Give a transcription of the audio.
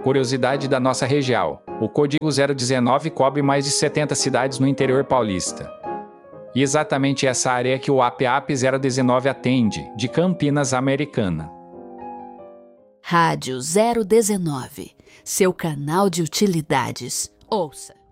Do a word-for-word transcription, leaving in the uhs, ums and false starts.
Curiosidade da nossa região: o código zero dezenove cobre mais de setenta cidades no interior paulista. E exatamente essa área que o A P A P zero dezenove atende, de Campinas Americana. Rádio zero dezenove, seu canal de utilidades. Ouça!